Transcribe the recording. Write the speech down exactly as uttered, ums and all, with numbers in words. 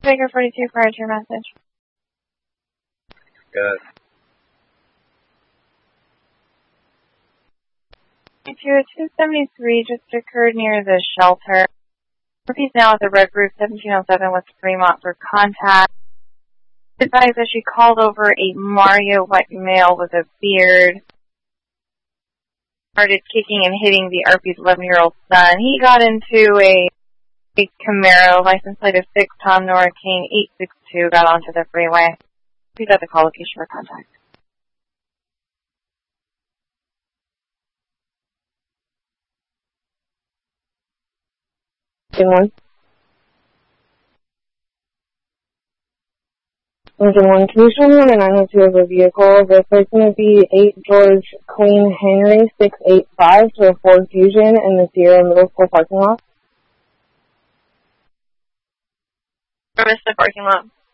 Baker forty-two, prior to your message. Good. two seventy-three just occurred near the shelter. He's now at the Red Roof, seventeen oh seven West Fremont for contact. Advised that she called over a Mario white male with a beard. Started kicking and hitting the R P's eleven-year-old son. He got into a, a Camaro, license plate of six Tom Nora King eight six two, got onto the freeway. He's at the call location for contact. Good morning. Good morning. Can you show me on the nine oh two of a vehicle? The first going to be eight George Queen Henry six eight five to a Ford Fusion in the Sierra Middle School parking lot. Service the parking lot.